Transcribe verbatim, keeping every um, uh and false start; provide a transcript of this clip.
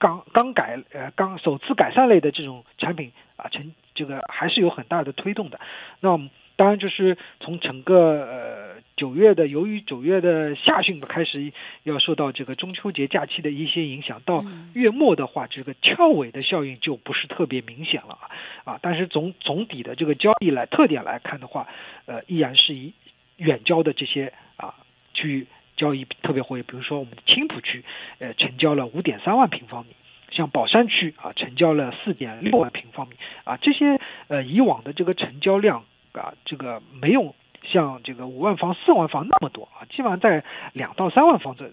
刚刚改呃刚首次改善类的这种产品啊，成这个还是有很大的推动的。那当然就是从整个呃九月的，由于九月的下旬开始要受到这个中秋节假期的一些影响，到月末的话，这个翘尾的效应就不是特别明显了啊。但是总总体的这个交易来特点来看的话，呃，依然是以远郊的这些啊区域交易特别活跃，比如说我们的青浦区，呃，成交了五点三万平方米。像宝山区啊，成交了四点六万平方米啊，这些呃以往的这个成交量啊，这个没有像这个五万房、四万房那么多啊，基本上在两到三万房这